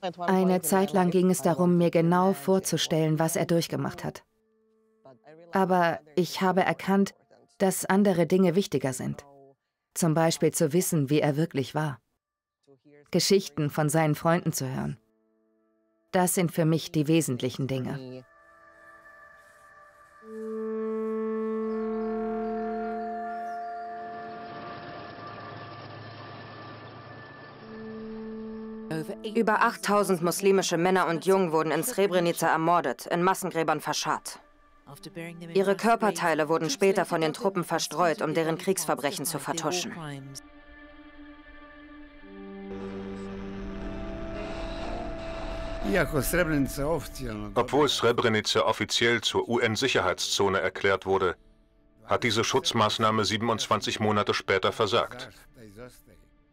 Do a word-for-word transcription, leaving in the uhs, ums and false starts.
Eine Zeit lang ging es darum, mir genau vorzustellen, was er durchgemacht hat. Aber ich habe erkannt, dass andere Dinge wichtiger sind. Zum Beispiel zu wissen, wie er wirklich war. Geschichten von seinen Freunden zu hören. Das sind für mich die wesentlichen Dinge. Über achttausend muslimische Männer und Jungen wurden in Srebrenica ermordet, in Massengräbern verscharrt. Ihre Körperteile wurden später von den Truppen verstreut, um deren Kriegsverbrechen zu vertuschen. Obwohl Srebrenica offiziell zur U N-Sicherheitszone erklärt wurde, hat diese Schutzmaßnahme siebenundzwanzig Monate später versagt.